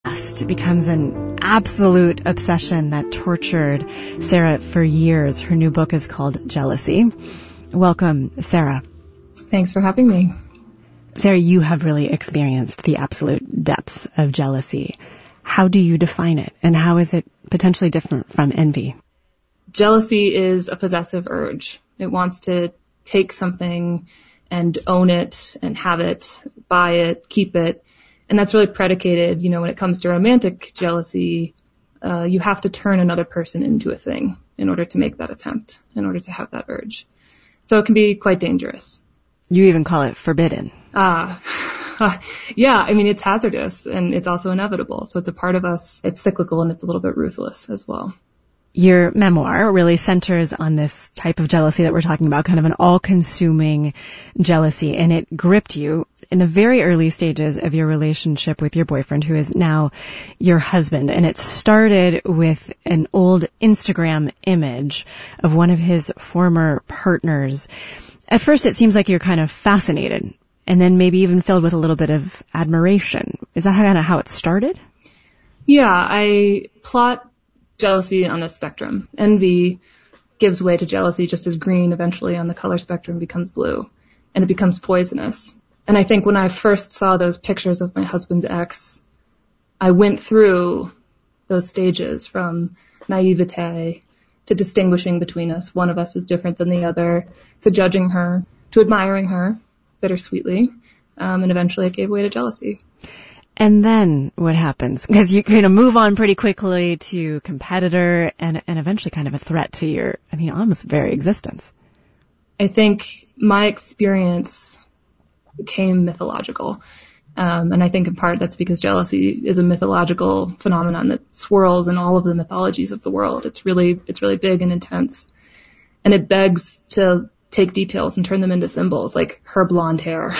lust becomes an absolute obsession that tortured Sarah for years. Her new book is called Jealousy. Welcome, Sarah. Thanks for having me. Sarah, you have really experienced the absolute depths of jealousy. How do you define it, and how is it potentially different from envy? Jealousy is a possessive urge. It wants to take something and own it and have it, buy it, keep it. And that's really predicated, when it comes to romantic jealousy, you have to turn another person into a thing in order to make that attempt, in order to have that urge. So it can be quite dangerous. You even call it forbidden. Yeah, it's hazardous and it's also inevitable. So it's a part of us. It's cyclical and it's a little bit ruthless as well. Your memoir really centers on this type of jealousy that we're talking about, kind of an all-consuming jealousy, and it gripped you in the very early stages of your relationship with your boyfriend, who is now your husband. And it started with an old Instagram image of one of his former partners. At first, it seems like you're kind of fascinated, and then maybe even filled with a little bit of admiration. Is that kind of how it started? Yeah, I plot jealousy on a spectrum. Envy gives way to jealousy just as green eventually on the color spectrum becomes blue, and it becomes poisonous. And I think when I first saw those pictures of my husband's ex, I went through those stages from naivete to distinguishing between us. One of us is different than the other, to judging her, to admiring her bittersweetly, and eventually it gave way to jealousy. And then what happens? Because you kind of move on pretty quickly to competitor and eventually kind of a threat to your, almost very existence. I think my experience became mythological. And I think in part that's because jealousy is a mythological phenomenon that swirls in all of the mythologies of the world. It's really big and intense. And it begs to take details and turn them into symbols. Like her blonde hair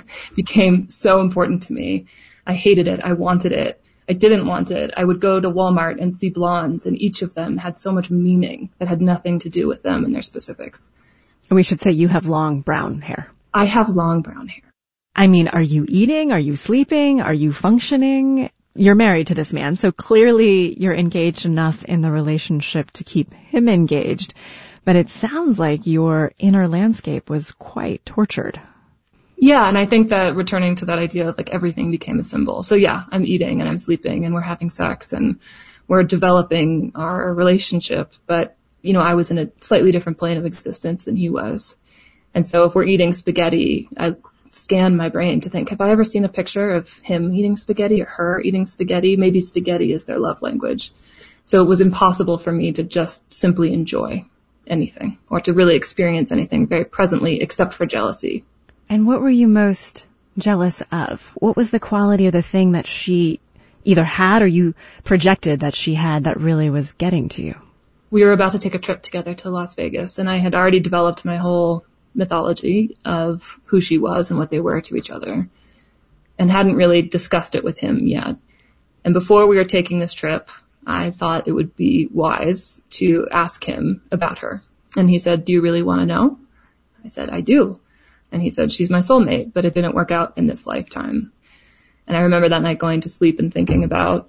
became so important to me. I hated it. I wanted it. I didn't want it. I would go to Walmart and see blondes, and each of them had so much meaning that had nothing to do with them and their specifics. And we should say you have long brown hair. I have long brown hair. Are you eating? Are you sleeping? Are you functioning? You're married to this man, so clearly you're engaged enough in the relationship to keep him engaged. But it sounds like your inner landscape was quite tortured. Yeah, and I think that returning to that idea of everything became a symbol. So yeah, I'm eating and I'm sleeping and we're having sex and we're developing our relationship. But, I was in a slightly different plane of existence than he was. And so if we're eating spaghetti, I scan my brain to think, have I ever seen a picture of him eating spaghetti or her eating spaghetti? Maybe spaghetti is their love language. So it was impossible for me to just simply enjoy anything or to really experience anything very presently except for jealousy. And what were you most jealous of? What was the quality of the thing that she either had or you projected that she had that really was getting to you? We were about to take a trip together to Las Vegas, and I had already developed my whole mythology of who she was and what they were to each other, and hadn't really discussed it with him yet. And before we were taking this trip, I thought it would be wise to ask him about her. And he said, "Do you really want to know?" I said, "I do." And he said, "She's my soulmate, but it didn't work out in this lifetime." And I remember that night going to sleep and thinking about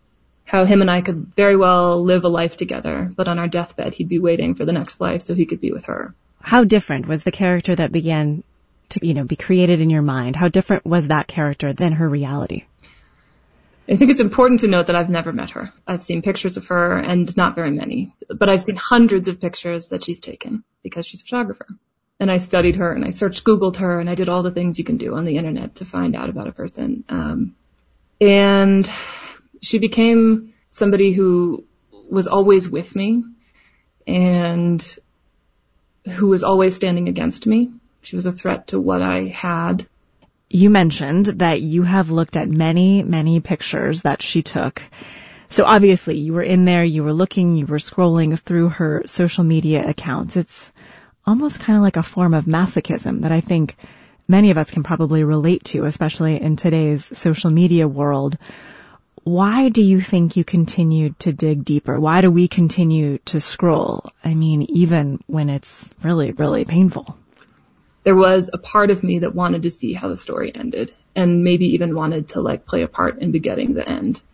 how him and I could very well live a life together, but on our deathbed, he'd be waiting for the next life so he could be with her. How different was the character that began to, be created in your mind? How different was that character than her reality? I think it's important to note that I've never met her. I've seen pictures of her and not very many, but I've seen hundreds of pictures that she's taken because she's a photographer. And I studied her and I Googled her and I did all the things you can do on the internet to find out about a person. And she became somebody who was always with me and who was always standing against me. She was a threat to what I had. You mentioned that you have looked at many, many pictures that she took. So obviously you were in there, you were looking, you were scrolling through her social media accounts. It's almost kind of like a form of masochism that I think many of us can probably relate to, especially in today's social media world. Why do you think you continued to dig deeper? Why do we continue to scroll? Even when it's really, really painful. There was a part of me that wanted to see how the story ended and maybe even wanted to play a part in begetting the end.